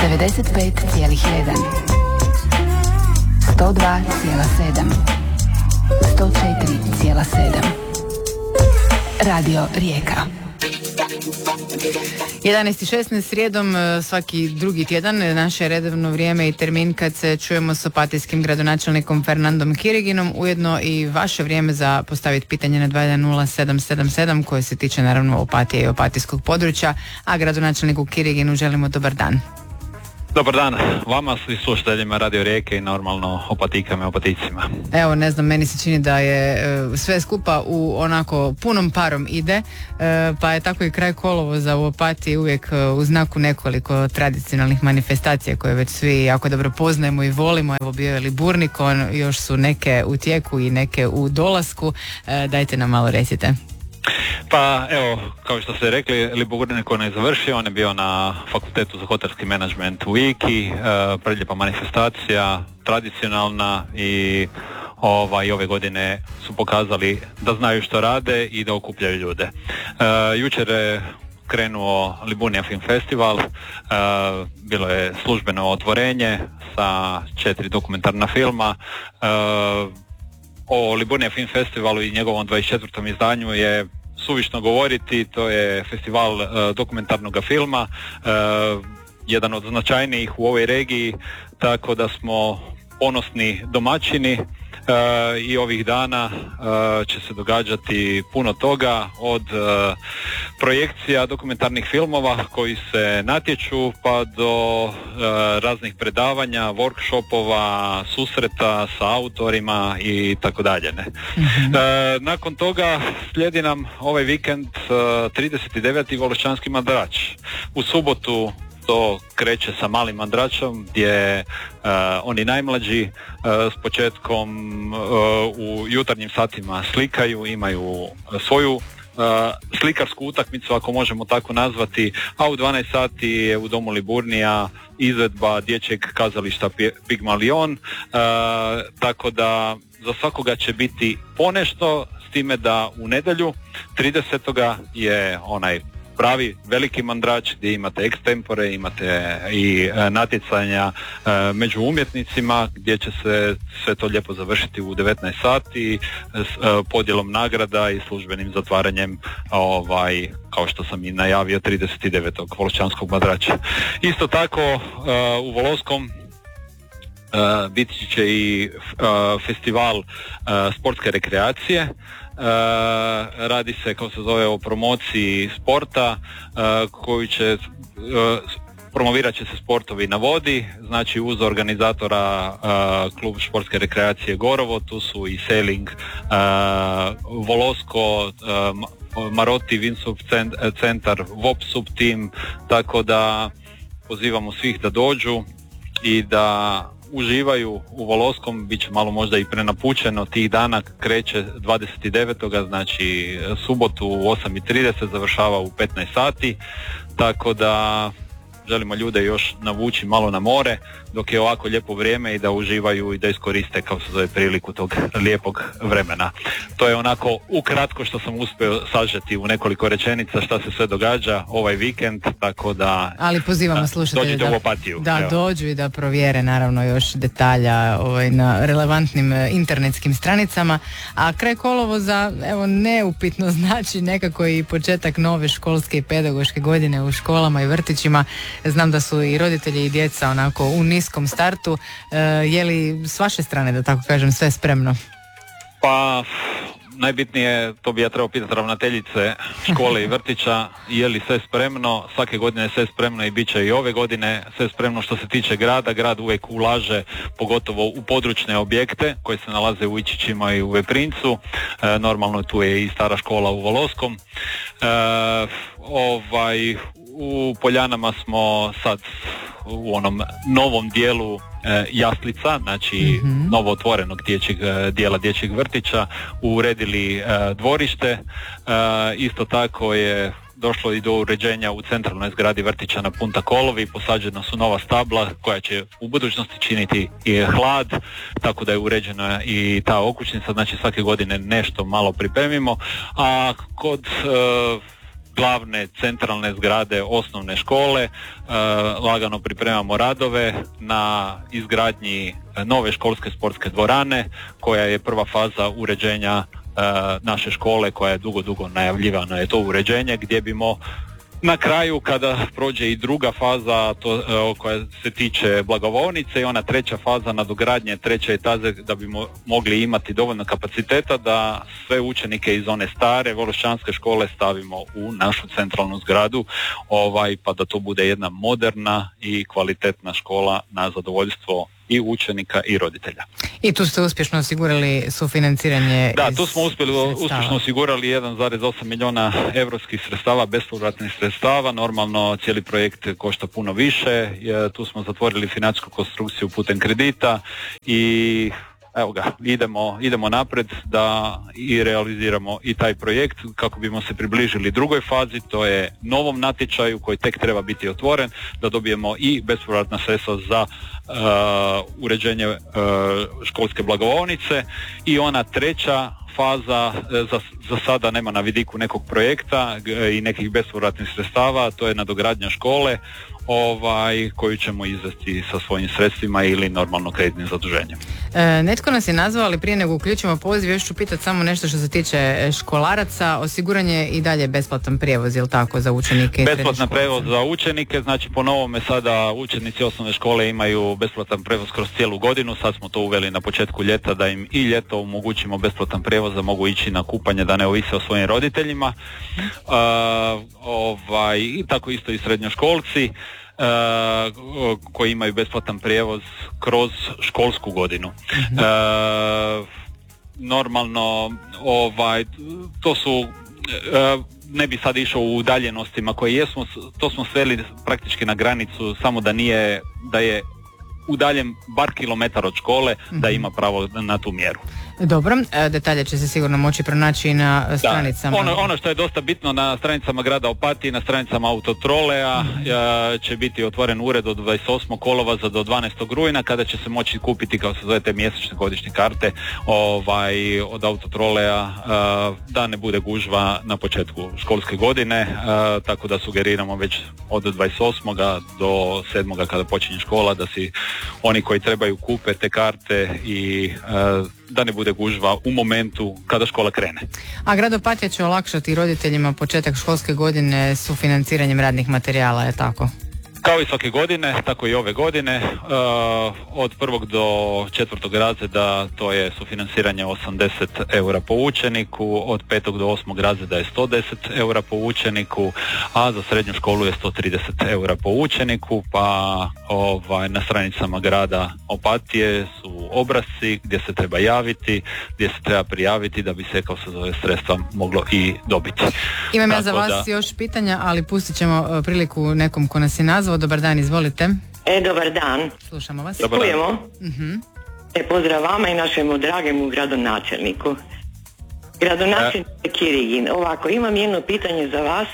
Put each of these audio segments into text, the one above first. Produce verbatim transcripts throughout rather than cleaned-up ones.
devedeset pet zarez jedan, sto dva zarez sedam, sto četiri zarez sedam. Radio Rijeka. jedanaest i šesnaest srijedom svaki drugi tjedan naše redovno vrijeme i termin kad se čujemo s opatijskim gradonačelnikom Fernandom Kiriginom, ujedno i vaše vrijeme za postaviti pitanje na dva jedan nula sedam sedam sedam koje se tiče naravno Opatije i opatijskog područja, a gradonačelniku Kiriginu želimo dobar dan. Dobar dan vama i slušateljima Radio Rijeke i normalno opatikama i opaticima. Evo, ne znam, meni se čini da je e, sve skupa u onako punom parom ide, e, pa je tako i kraj kolovoza u Opatiji uvijek e, u znaku nekoliko tradicionalnih manifestacija koje već svi jako dobro poznajemo i volimo. Evo, bio je Liburnikon, još su neke u tijeku i neke u dolasku. E, dajte nam malo recite. Pa evo, kao što ste rekli, Liburnikon je završio, on je bio na Fakultetu za hotelski menadžment u Iki, e, prelijepa manifestacija, tradicionalna i ovaj, ove godine su pokazali da znaju što rade i da okupljaju ljude. E, jučer je krenuo Liburnija Film Festival, e, bilo je službeno otvorenje sa četiri dokumentarna filma. E, o Liburnija Film Festivalu i njegovom dvadeset četvrtom izdanju je suvišno govoriti, to je festival uh, dokumentarnog filma, uh, jedan od značajnijih u ovoj regiji, tako da smo ponosni domaćini. Uh, i ovih dana uh, će se događati puno toga, od uh, projekcija dokumentarnih filmova koji se natječu pa do uh, raznih predavanja, workshopova, susreta sa autorima i tako dalje. Ne? Mm-hmm. Uh, nakon toga slijedi nam ovaj vikend uh, trideset deveti Vološćanski mandrač. U subotu to kreće sa malim mandračom gdje uh, oni najmlađi uh, s početkom uh, u jutarnjim satima slikaju, imaju svoju uh, slikarsku utakmicu, ako možemo tako nazvati, a u dvanaest sati je u Domu Liburnija izvedba dječjeg kazališta Pigmalion, uh, tako da za svakoga će biti ponešto, s time da u nedjelju tridesetoga je onaj pravi veliki mandrač gdje imate ekstempore, imate i e, natjecanja e, među umjetnicima gdje će se sve to lijepo završiti u devetnaest sati s e, podjelom nagrada i službenim zatvaranjem, ovaj, kao što sam i najavio, trideset devetog Vološćanskog mandrača. Isto tako e, u Voloskom Uh, biti će i uh, festival uh, sportske rekreacije. Uh, radi se, kao se zove, o promociji sporta uh, koji će uh, promovirat će se sportovi na vodi, znači uz organizatora uh, klub športske rekreacije Gorovo, tu su i sailing, uh, Volosko, uh, Maroti, Windsurf centar, Vopsup tim, tako da pozivamo svih da dođu i da uživaju u Voloskom. Bit će malo možda i prenapučeno, tih dana kreće dvadeset devetog znači subotu u osam i trideset, završava u petnaest sati, tako da želimo ljude još navući malo na more dok je ovako lijepo vrijeme i da uživaju i da iskoriste, kao se zove, priliku tog lijepog vremena. To je onako ukratko što sam uspio sažeti u nekoliko rečenica šta se sve događa ovaj vikend, tako da... Ali pozivamo slušatelje da, u Opatiju, da evo. dođu i da provjere naravno još detalja ovaj, na relevantnim internetskim stranicama. A kraj kolovoza, evo, neupitno znači nekako i početak nove školske i pedagoške godine u školama i vrtićima. Znam da su i roditelji i djeca onako u niskom startu. E, je li s vaše strane, da tako kažem, sve spremno? Pa najbitnije, to bi ja trebao pitati ravnateljice škole i vrtića, je li sve spremno. Svake godine je sve spremno i bit će i ove godine sve spremno. Što se tiče grada, grad uvijek ulaže pogotovo u područne objekte koji se nalaze u Ičićima i u Veprincu. E, normalno tu je i stara škola u Voloskom. E, ovaj, u Poljanama smo sad u onom novom dijelu e, jaslica, znači mm-hmm. novo otvorenog dječjeg, dijela dječjeg vrtića, uredili e, dvorište. E, isto tako je došlo i do uređenja u centralnoj zgradi vrtića na Punta Kolovi, posađena su nova stabla koja će u budućnosti činiti i hlad, tako da je uređena i ta okućnica, znači svake godine nešto malo pripremimo, a kod e, glavne centralne zgrade osnovne škole. E, lagano pripremamo radove na izgradnji nove školske sportske dvorane koja je prva faza uređenja e, naše škole koja je dugo, dugo najavljivano je to uređenje gdje bimo na kraju kada prođe i druga faza to, e, koja se tiče blagovaonice i ona treća faza nadogradnje treće etaže da bi mo- mogli imati dovoljno kapaciteta da sve učenike iz one stare Vološćanske škole stavimo u našu centralnu zgradu ovaj, pa da to bude jedna moderna i kvalitetna škola na zadovoljstvo i učenika i roditelja. I tu ste uspješno osigurali sufinanciranje. Da, tu smo uspjeli, uspješno osigurali jedan zarez osam milijuna europskih sredstava, bespovratnih sredstava. Normalno cijeli projekt košta puno više. Tu smo zatvorili financijsku konstrukciju putem kredita i evo ga, idemo, idemo napred da i realiziramo i taj projekt kako bimo se približili drugoj fazi, to je novom natječaju koji tek treba biti otvoren, da dobijemo i bespovratna sredstva za uh, uređenje uh, školske blagovaonice i ona treća faza, za, za sada nema na vidiku nekog projekta i nekih bespovratnih sredstava, to je nadogradnja škole ovaj, koju ćemo izvesti sa svojim sredstvima ili normalno kreditnim zaduženjem. E, netko nas je nazvao, ali prije nego uključimo poziv, još ću pitati samo nešto što se tiče školaraca. Osiguranje i dalje besplatan prijevoz, je li tako, za učenike? Besplatan prijevoz za učenike, znači po novome sada učenici osnovne škole imaju besplatan prijevoz kroz cijelu godinu, sad smo to uveli na početku ljeta da im i ljeto omogućimo besplatan prijevoz da mogu ići na kupanje, da ne ovise o svojim roditeljima. Uh, ovaj, i tako isto i srednjoškolci. Uh, koji imaju besplatan prijevoz kroz školsku godinu. Mm-hmm. Uh, normalno ovaj, to su uh, ne bi sad išao u udaljenostima koje jesmo, to smo sveli praktički na granicu, samo da nije, da je udaljen bar kilometar od škole, mm-hmm. da ima pravo na tu mjeru. Dobro, detalje će se sigurno moći pronaći na stranicama. Da, ono, ono što je dosta bitno na stranicama grada Opatije, na stranicama Autotrolea mm-hmm. će biti otvoren ured od dvadeset osmog kolovoza do dvanaestog rujna kada će se moći kupiti, kao se zove, te mjesečne godišnje karte ovaj, od Autotrolea da ne bude gužva na početku školske godine, tako da sugeriramo već od dvadeset osmog do sedmog kada počinje škola da si oni koji trebaju kupe te karte i da ne bude gužva u momentu kada škola krene. A grad Opatija će olakšati roditeljima početak školske godine sufinanciranjem radnih materijala, je tako? Kao i svake godine, tako i ove godine, uh, od prvog do četvrtog razreda to je sufinanciranje osamdeset eura po učeniku, od petog do osmog razreda je sto deset eura po učeniku, a za srednju školu je sto trideset eura po učeniku, pa ovaj, na stranicama grada Opatije su obrasci gdje se treba javiti, gdje se treba prijaviti da bi se, kao se zove, sredstva moglo i dobiti. Imam ja za vas da... još pitanja, ali pustit ćemo priliku nekom ko nas je nazvao. Dobar dan, izvolite. E, dobar dan. Slušamo vas. Čujemo. Uh-huh. E, pozdrav vama i našemu dragemu gradonačelniku. Gradonačelnik e. Kirigin. Ovako, imam jedno pitanje za vas.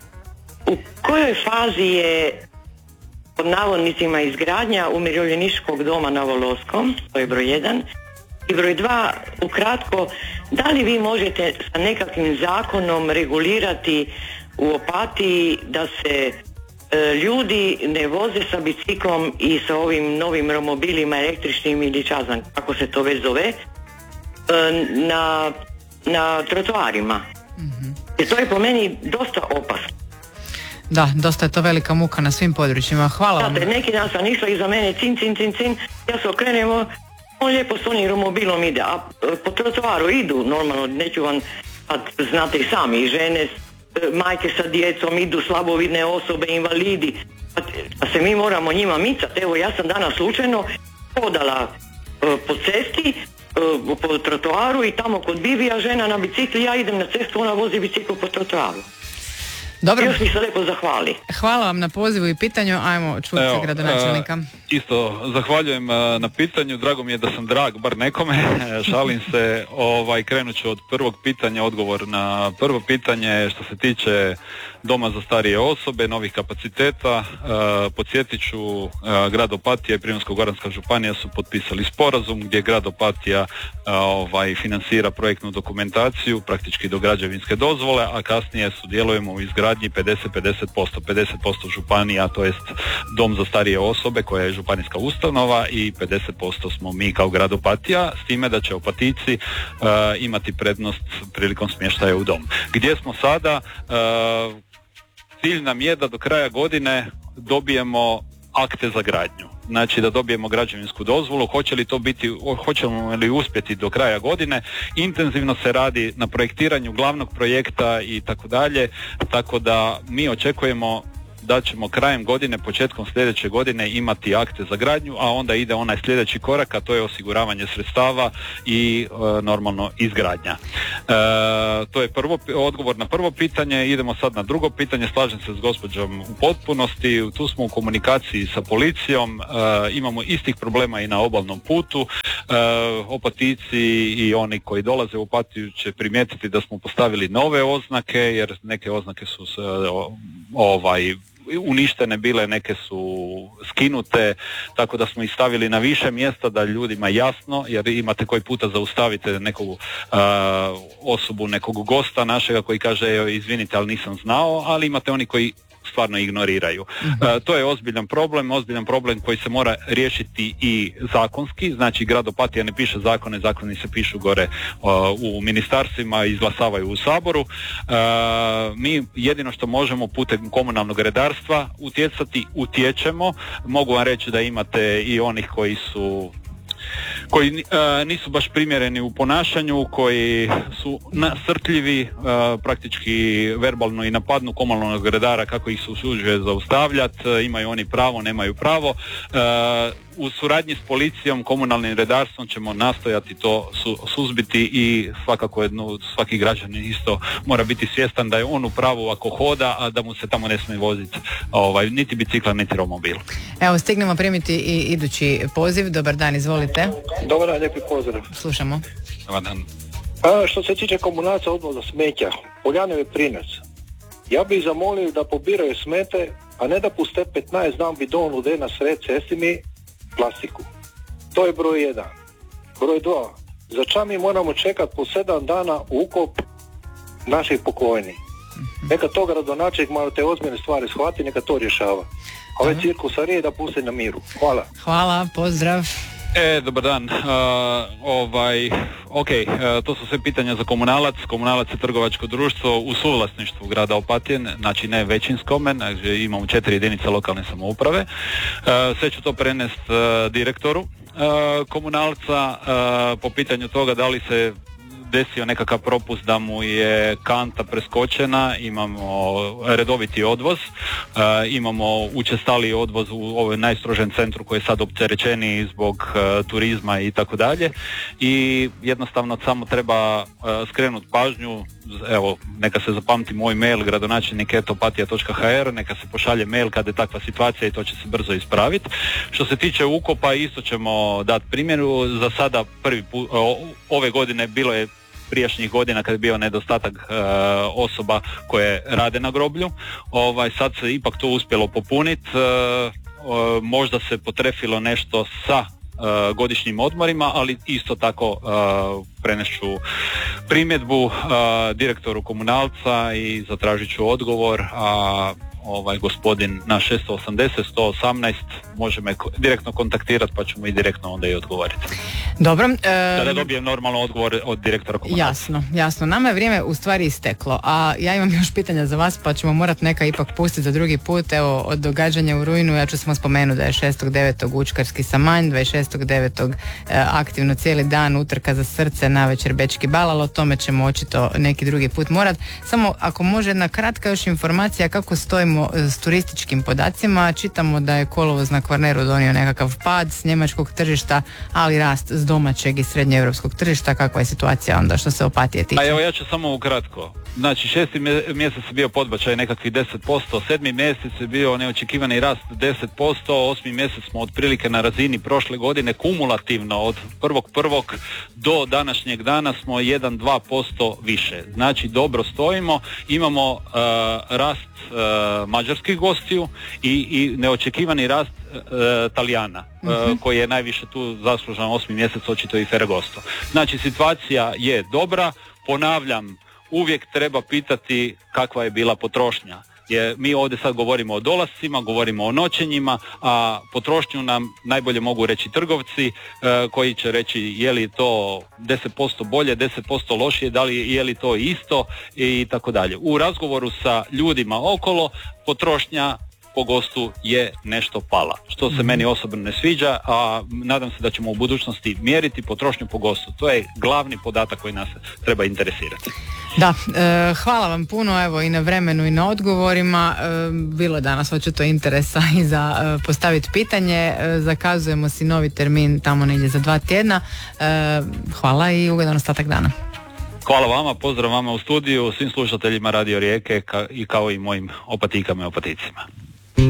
U kojoj fazi je pod navodnicima izgradnja umirovljeničkog doma na Voloskom? To je broj jedan. I broj dva, ukratko, da li vi možete sa nekakvim zakonom regulirati u Opatiji da se ljudi ne voze sa biciklom i sa ovim novim romobilima električnim ili čazan, kako se to već zove, na, na trotoarima. Mm-hmm. I to je po meni dosta opasno. Da, dosta je to velika muka na svim područjima. Hvala vam. Znate, neki dan sam išla iza mene, cin, cin, cin, cin, ja se okrenemo, on lijepo s onim romobilom ide, a po trotoaru idu, normalno, neću vam, znate i sami, i žene, majke sa djecom, idu slabovidne osobe, invalidi, a se mi moramo njima micati. Evo, ja sam danas slučajno hodala uh, po cesti, uh, po trotoaru i tamo kod Bibija žena na bicikli, ja idem na cestu, ona vozi bicikl po trotoaru. Dobro. Još mi se lijepo zahvali. Hvala vam na pozivu i pitanju, ajmo čuti se gradonačelnika. Uh, isto, zahvaljujem uh, na pitanju, drago mi je da sam drag, bar nekome, šalim se, ovaj, krenut ću od prvog pitanja, odgovor na prvo pitanje što se tiče doma za starije osobe, novih kapaciteta. Podsjetit ću, grad Opatija i Primorsko-goranska županija su potpisali sporazum gdje grad Opatija ovaj, financira projektnu dokumentaciju praktički do građevinske dozvole, a kasnije sudjelujemo u izgradnji pedeset pedeset posto. pedeset posto županija, to jest dom za starije osobe koja je županijska ustanova, i pedeset posto smo mi kao grad Opatija, s time da će Opatijci uh, imati prednost prilikom smještaja u dom. Gdje smo sada? Uh, cilj nam je da do kraja godine dobijemo akte za gradnju. Znači da dobijemo građevinsku dozvolu. Hoće li to biti, hoćemo li uspjeti do kraja godine? Intenzivno se radi na projektiranju glavnog projekta i tako dalje, tako da mi očekujemo da ćemo krajem godine, početkom sljedeće godine imati akte za gradnju, a onda ide onaj sljedeći korak, a to je osiguravanje sredstava i e, normalno izgradnja. E, to je prvo, odgovor na prvo pitanje. Idemo sad na drugo pitanje. Slažem se s gospođom u potpunosti. Tu smo u komunikaciji sa policijom, e, imamo istih problema i na obalnom putu. E, Opatijci i oni koji dolaze u Opatiju će primijetiti da smo postavili nove oznake, jer neke oznake su se, ovaj uništene bile, neke su skinute, tako da smo ih stavili na više mjesta da ljudima jasno, jer imate koji puta zaustavite nekog uh, osobu, nekog gosta našega koji kaže izvinite, ali nisam znao, ali imate oni koji stvarno ignoriraju. Uh, to je ozbiljan problem, ozbiljan problem koji se mora riješiti i zakonski, znači grad Opatija ne piše zakone, zakoni se pišu gore uh, u ministarstvima i izglasavaju u Saboru. Uh, mi jedino što možemo putem komunalnog redarstva utjecati, utječemo. Mogu vam reći da imate i onih koji su koji uh, nisu baš primjereni u ponašanju, koji su nasrtljivi, uh, praktički verbalno i napadnu komunalnog redara kako ih se usuđuje zaustavljati, uh, imaju oni pravo, nemaju pravo. Uh, u suradnji s policijom, komunalnim redarstvom ćemo nastojati to su, suzbiti i svakako jedno, svaki građanin isto mora biti svjestan da je on u pravu ako hoda, a da mu se tamo ne smije voziti ovaj, niti bicikla, niti romobil. Evo, stignemo primiti i idući poziv. Dobar dan, izvolite. Dobar dan, lijepi pozdrav. Slušamo. Dobar dan. A, što se tiče komunalca odvoza smeća, Poljanovi Prinac, ja bih zamolio da pobiraju smete, a ne da puste petnaest dan bidon u na sred cesti mi plastiku. To je broj jedan. Broj dva. Za ča mi moramo čekati po sedam dana ukop naših pokojnih? Neka to gradonačelnik malo te ozbiljne stvari shvati, neka to rješava. Ove cirkusarije da puste na miru. Hvala. Hvala, pozdrav. E, dobar dan. Uh, ovaj, ok, uh, to su sve pitanja za komunalac. Komunalac je trgovačko društvo u suvlasništvu grada Opatije, znači ne većinskome, znači imamo četiri jedinice lokalne samouprave. Uh, sve ću to prenest uh, direktoru uh, komunalca uh, po pitanju toga da li se desio nekakav propust da mu je kanta preskočena, imamo redoviti odvoz, uh, imamo učestali odvoz u ovoj najstrožem centru koji je sad opterećeniji zbog uh, turizma i tako dalje, i jednostavno samo treba uh, skrenuti pažnju. Evo, neka se zapamti moj mail gradonačelnik et opatija točka ha er, neka se pošalje mail kada je takva situacija i to će se brzo ispraviti. Što se tiče ukopa, isto ćemo dati primjeru. Za sada prvi put, ove godine bilo je prijašnjih godina kad je bio nedostatak e, osoba koje rade na groblju. Ovaj, sad se ipak to uspjelo popuniti. E, e, možda se potrefilo nešto sa e, godišnjim odmorima, ali isto tako e, prenešću primjedbu e, direktoru komunalca i zatražit ću odgovor, a ovaj gospodin na šesto osamdeset sto osamnaest može me direktno kontaktirati pa ćemo i direktno onda i odgovoriti. Dobro. E... Kada dobijem normalno odgovor od direktora komunalca. Jasno, jasno. Nama je vrijeme u stvari isteklo, a ja imam još pitanja za vas pa ćemo morati neka ipak pustiti za drugi put. Evo, od događanja u rujnu ja ću samo spomenuti da je šestog devetog Učkarski Samanj, dvadeset šestog devetog E, aktivno cijeli dan utrka za srce, navečer Bečki bal, ali o tome ćemo očito neki drugi put morat. Samo ako može jedna kratka još informacija kako stojimo krenimo s turističkim podacima. Čitamo da je kolovoz na Kvarneru donio nekakav pad s njemačkog tržišta, ali rast s domaćeg i srednjoevropskog tržišta. Kakva je situacija onda što se Opatije tiče? A evo ja ću samo ukratko. Znači šesti mjesec je bio podbačaj nekakvih deset posto, sedmi mjesec je bio neočekivani rast deset posto, osmi mjesec smo otprilike na razini prošle godine, kumulativno od prvog prvog do današnjeg dana smo jedan do dva posto više. Znači dobro stojimo, imamo uh, rast uh, mađarskih gostiju i, i neočekivani rast uh, Talijana, uh, koji je najviše tu zaslužan osmi mjesec, očito i Ferragosto. Znači situacija je dobra, ponavljam, uvijek treba pitati kakva je bila potrošnja. Jer mi ovdje sad govorimo o dolascima, govorimo o noćenjima, a potrošnju nam najbolje mogu reći trgovci e, koji će reći je li to deset posto bolje, deset posto lošije, da li je li to isto i tako dalje. U razgovoru sa ljudima okolo potrošnja po gostu je nešto pala, što se mm-hmm. meni osobno ne sviđa, a nadam se da ćemo u budućnosti mjeriti potrošnju po gostu. To je glavni podatak koji nas treba interesirati. Da, e, hvala vam puno, evo i na vremenu i na odgovorima. E, bilo je danas očito interesa i za e, postaviti pitanje. E, zakazujemo si novi termin tamo negdje za dva tjedna. E, hvala i ugodan ostatak dana. Hvala vama, pozdrav vama u studiju, svim slušateljima Radio Rijeke ka, i kao i mojim opatikama i opaticima.